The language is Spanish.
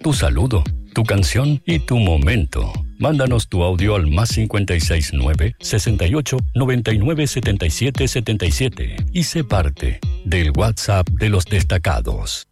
tu saludo, tu canción y tu momento. Mándanos tu audio al +569 68 99 77 77 y sé parte del WhatsApp de los destacados.